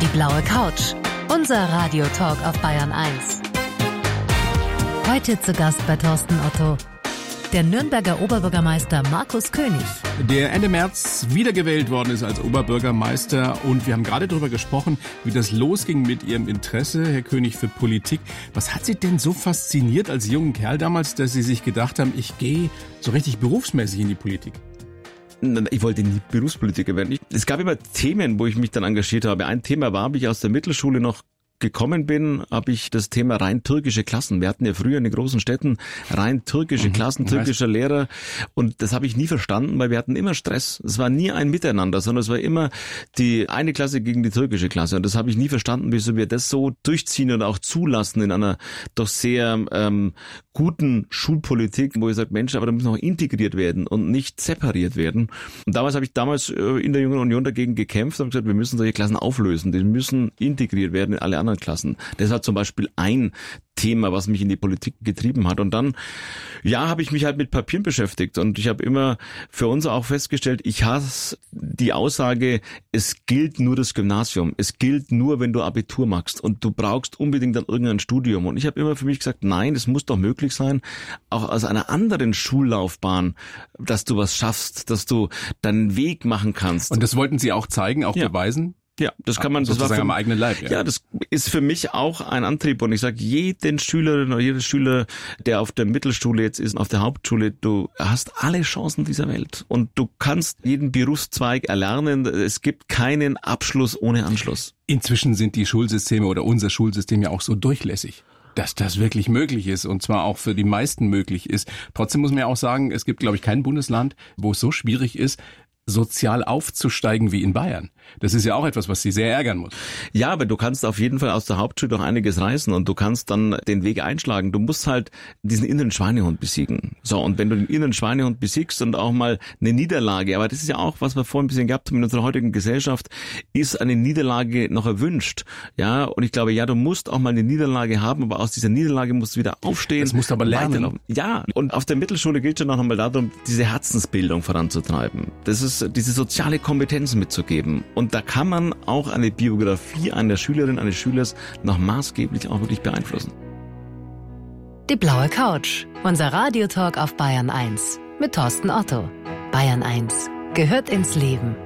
Die blaue Couch, unser Radiotalk auf Bayern 1. Heute zu Gast bei Thorsten Otto, der Nürnberger Oberbürgermeister Markus König. Der Ende März wiedergewählt worden ist als Oberbürgermeister und wir haben gerade darüber gesprochen, wie das losging mit Ihrem Interesse, Herr König, für Politik. Was hat Sie denn so fasziniert als jungen Kerl damals, dass Sie sich gedacht haben, ich gehe so richtig berufsmäßig in die Politik? Ich wollte nie Berufspolitiker werden. Es gab immer Themen, wo ich mich dann engagiert habe. Ein Thema war, wie ich aus der Mittelschule noch gekommen bin, habe ich das Thema rein türkische Klassen. Wir hatten ja früher in den großen Städten rein türkische Klassen, türkischer Lehrer, und das habe ich nie verstanden, weil wir hatten immer Stress. Es war nie ein Miteinander, sondern es war immer die eine Klasse gegen die türkische Klasse, und das habe ich nie verstanden, wieso wir das so durchziehen und auch zulassen in einer doch sehr guten Schulpolitik, wo ich sage, Mensch, aber da müssen auch integriert werden und nicht separiert werden. Und damals habe ich in der Jungen Union dagegen gekämpft und gesagt, wir müssen solche Klassen auflösen, die müssen integriert werden in alle anderen Klassen. Das war zum Beispiel ein Thema, was mich in die Politik getrieben hat. Und dann, habe ich mich halt mit Papieren beschäftigt, und ich habe immer für uns auch festgestellt, ich hasse die Aussage, es gilt nur das Gymnasium, es gilt nur, wenn du Abitur machst und du brauchst unbedingt dann irgendein Studium. Und ich habe immer für mich gesagt, nein, es muss doch möglich sein, auch aus einer anderen Schullaufbahn, dass du was schaffst, dass du deinen Weg machen kannst. Und das wollten Sie auch zeigen, auch beweisen? Ja, das kann man sozusagen am eigenen Leib. Ja, das ist für mich auch ein Antrieb, und ich sage jeden Schülerin oder jeder Schüler, der auf der Mittelschule jetzt ist, auf der Hauptschule, du hast alle Chancen dieser Welt und du kannst jeden Berufszweig erlernen. Es gibt keinen Abschluss ohne Anschluss. Inzwischen sind die Schulsysteme oder unser Schulsystem ja auch so durchlässig, dass das wirklich möglich ist, und zwar auch für die meisten möglich ist. Trotzdem muss man ja auch sagen, es gibt, glaube ich, kein Bundesland, wo es so schwierig ist, sozial aufzusteigen wie in Bayern. Das ist ja auch etwas, was Sie sehr ärgern muss. Ja, aber du kannst auf jeden Fall aus der Hauptschule doch einiges reißen, und du kannst dann den Weg einschlagen. Du musst halt diesen inneren Schweinehund besiegen. So, und wenn du den inneren Schweinehund besiegst und auch mal eine Niederlage, aber das ist ja auch, was wir vorhin ein bisschen gehabt haben in unserer heutigen Gesellschaft, ist eine Niederlage noch erwünscht. Ja, und ich glaube, du musst auch mal eine Niederlage haben, aber aus dieser Niederlage musst du wieder aufstehen. Das musst du aber lernen. Ja, und auf der Mittelschule gilt schon noch einmal darum, diese Herzensbildung voranzutreiben. Das ist diese soziale Kompetenz mitzugeben. Und da kann man auch eine Biografie einer Schülerin, eines Schülers noch maßgeblich auch wirklich beeinflussen. Die blaue Couch, unser Radiotalk auf Bayern 1 mit Thorsten Otto. Bayern 1 gehört ins Leben.